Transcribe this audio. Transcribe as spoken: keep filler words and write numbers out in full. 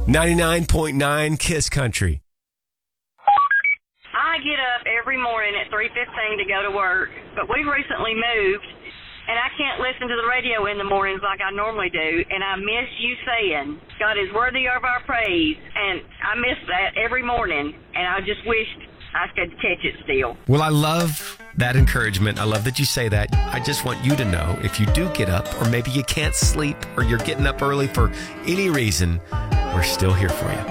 ninety-nine point nine Kiss Country. I get up every morning at three fifteen to go to work, but we've recently moved, and I can't listen to the radio in the mornings like I normally do, and I miss you saying, God is worthy of our praise, and I miss that every morning, and I just wished I could catch it still. Well, I love that encouragement. I love that you say that. I just want you to know, if you do get up, or maybe you can't sleep, or you're getting up early for any reason, we're still here for you.